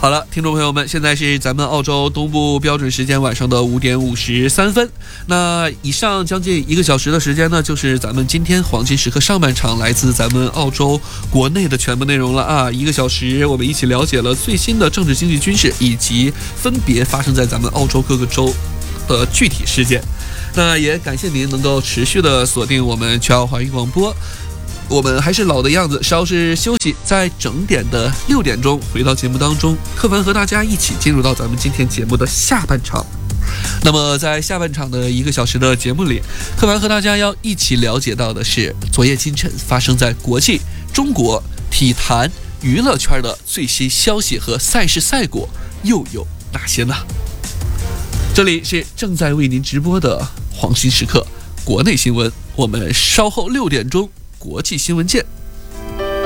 好了，听众朋友们，现在是咱们澳洲东部标准时间晚上的5点53分。那以上将近1个小时的时间呢，就是咱们今天黄金时刻上半场来自咱们澳洲国内的全部内容了啊。1个小时，我们一起了解了最新的政治、经济、军事，以及分别发生在咱们澳洲各个州的具体事件。那也感谢您能够持续的锁定我们全澳华语广播。我们还是老的样子，稍事休息，在整点的6点钟回到节目当中，柯凡和大家一起进入到咱们今天节目的下半场。那么在下半场的1个小时的节目里，柯凡和大家要一起了解到的是昨夜今晨发生在国际、中国体坛娱乐圈的最新消息和赛事赛果又有哪些呢？这里是正在为您直播的黄金时刻国内新闻，我们稍后6点钟国际新闻见。